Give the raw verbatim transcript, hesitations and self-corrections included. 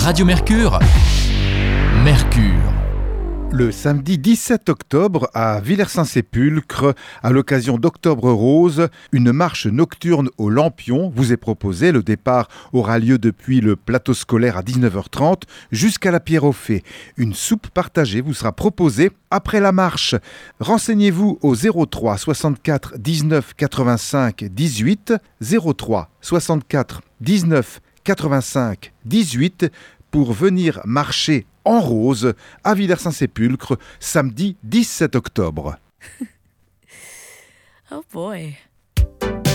Radio Mercure, Mercure. Le samedi dix-sept octobre à Villers-Saint-Sépulcre, à l'occasion d'Octobre Rose, une marche nocturne au Lampion vous est proposée. Le départ aura lieu depuis le plateau scolaire à dix-neuf heures trente jusqu'à la Pierre aux Fées. Une soupe partagée vous sera proposée après la marche. Renseignez-vous au zéro trois soixante-quatre dix-neuf quatre-vingt-cinq dix-huit, zéro trois soixante-quatre dix-neuf quatre-vingt-cinq dix-huit pour venir marcher en rose à Villers-Saint-Sépulcre, samedi dix-sept octobre. Oh boy.